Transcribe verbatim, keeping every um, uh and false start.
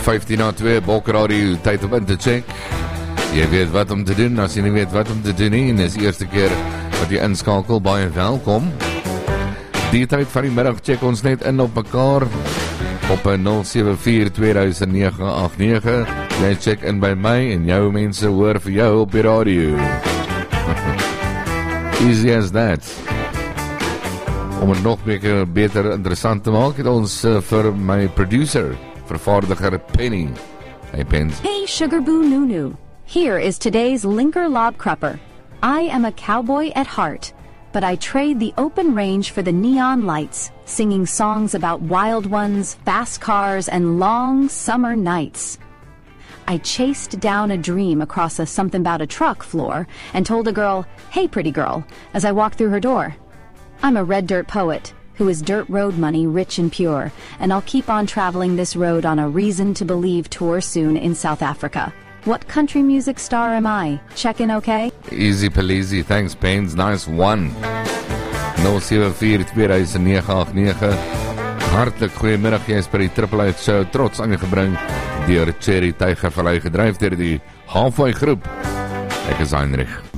vyftien na twee, Bokradio, tyd om in te check. Jy weet wat om te doen, as jy nie weet wat om te doen nie, en is die eerste keer wat jy inskakel, baie welkom. Die tyd van die middag check ons net in op mekaar, op nul sewe vier twee nege agt nege, jy check in by my, en jou mense hoor vir jou op die radio. Easy as that. Om het nog beter, beter interessant te maak, het ons uh, vir my producer, vervaardiger Penny. Hey Pens. Hey Sugarboo Nunu. Here is today's Linker Lob Crupper. I am a cowboy at heart, but I trade the open range for the neon lights, singing songs about wild ones, fast cars, and long summer nights. I chased down a dream across a something about a truck floor and told a girl, "Hey pretty girl," as I walked through her door. I'm a red dirt poet who is dirt road money rich and pure, and I'll keep on traveling this road on a Reason to Believe tour soon in South Africa. What country music star am I? Check in okay? Easy Pelezy, thanks Pens, nice one. nul sewe vier twee nege agt nege. Hartlik goeiemiddag, jy is by die Triple H Show, trots aangebring deur Cherry Tygervallei, gedryf deur die Halfway groep. Ek is Heinrich.